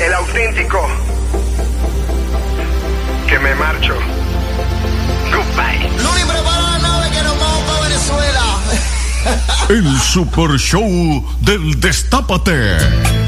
el auténtico, que me marcho. Goodbye. Luli, prepara la nave que nos vamos para Venezuela. El Super Show del Destápate.